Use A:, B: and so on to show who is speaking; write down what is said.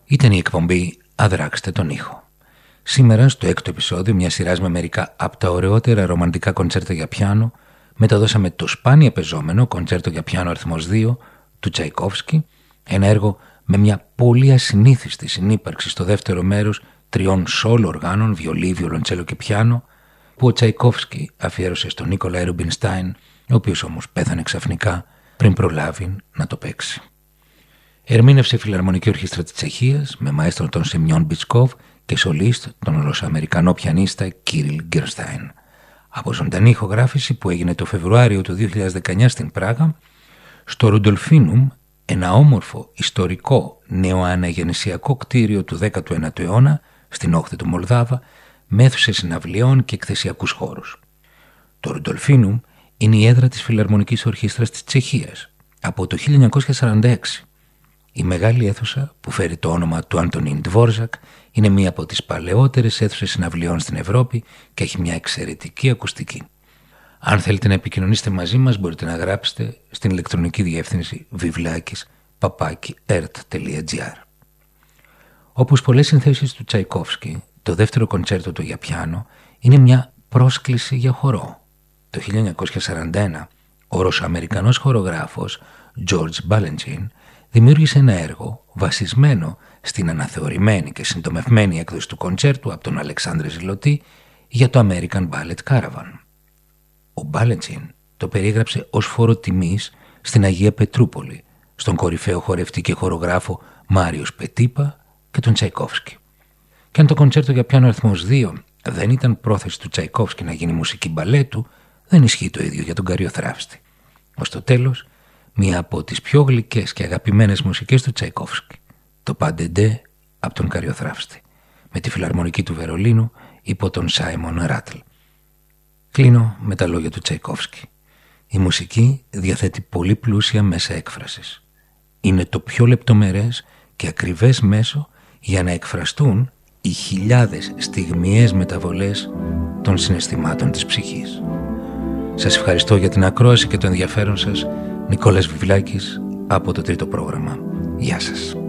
A: Ήταν η εκπομπή «Αδράξτε τον ήχο». Σήμερα, στο 6ο επεισόδιο μιας σειράς με μερικά από τα ωραιότερα ρομαντικά κοντσέρτα για πιάνο, μεταδώσαμε το σπάνια πεζόμενο κοντσέρτο για πιάνο αριθμός 2 του Τσαϊκόφσκι, ένα έργο με μια πολύ ασυνήθιστη συνύπαρξη στο δεύτερο μέρος τριών σόλο οργάνων, βιολί, βιολοντσέλο και πιάνο, που ο Τσαϊκόφσκι αφιέρωσε στον Νίκολα Ρουμπινστάιν, ο οποίος όμως πέθανε ξαφνικά πριν προλάβει να το παίξει. Ερμήνευσε η Φιλαρμονική Ορχήστρα της Τσεχίας με μαέστρο τον Σεμιόν Μπιτσκόβ και σολίστ τον Ρωσοαμερικανό πιανίστα Κύριλ Γκερστάιν. Από ζωντανή ηχογράφηση που έγινε το Φεβρουάριο του 2019 στην Πράγα, στο Ρουντολφίνουμ, ένα όμορφο ιστορικό νεοαναγεννησιακό κτίριο του 19ου αιώνα στην όχθη του Μολδάβα, με αίθουσες συναυλιών και εκθεσιακούς χώρους. Το Ρουντολφίνουμ είναι η έδρα της Φιλαρμονικής Ορχήστρας της Τσεχίας από το 1946. Η μεγάλη αίθουσα που φέρει το όνομα του Αντωνίν Ντβόρζακ είναι μία από τις παλαιότερες αίθουσες συναυλιών στην Ευρώπη και έχει μια εξαιρετική ακουστική. Αν θέλετε να επικοινωνήσετε μαζί μας, μπορείτε να γράψετε στην ηλεκτρονική διεύθυνση vivlakis@ert.gr. Όπως πολλές συνθέσεις του Τσαϊκόφσκι, το δεύτερο κοντσέρτο του για πιάνο είναι μια πρόσκληση για χορό. Το 1941, ο Ρωσοαμερικανός χορογράφος George Balanchine δημιούργησε ένα έργο βασισμένο στην αναθεωρημένη και συντομευμένη έκδοση του κοντσέρτου από τον Αλεξάνδρε Ζηλωτή για το American Ballet Caravan. Ο Balanchine το περιέγραψε ως φόρο τιμής στην Αγία Πετρούπολη, στον κορυφαίο χορευτή και χορογράφο Μάριος Πετίπα και τον Τσαϊκόφσκι. Και αν το κοντσέρτο για πιάνο αριθμός 2 δεν ήταν πρόθεση του Τσαϊκόφσκι να γίνει μουσική μπαλέτου, δεν ισχύει το ίδιο για τον Καριοθράφστη. Ως το τέλος, μία από τις πιο γλυκές και αγαπημένες μουσικές του Τσαϊκόφσκι, το Παντεντέ από τον Καριοθράφστη, με τη Φιλαρμονική του Βερολίνου υπό τον Σάιμον Ράτλ. Κλείνω με τα λόγια του Τσαϊκόφσκι. Η μουσική διαθέτει πολύ πλούσια μέσα έκφρασης. Είναι το πιο λεπτομερές και ακριβές μέσο για να εκφραστούν οι χιλιάδες στιγμιαίες μεταβολές των συναισθημάτων της ψυχής. Σας ευχαριστώ για την ακρόαση και το ενδιαφέρον σας. Νικόλας Βιβλάκης από το τρίτο πρόγραμμα. Γεια σας.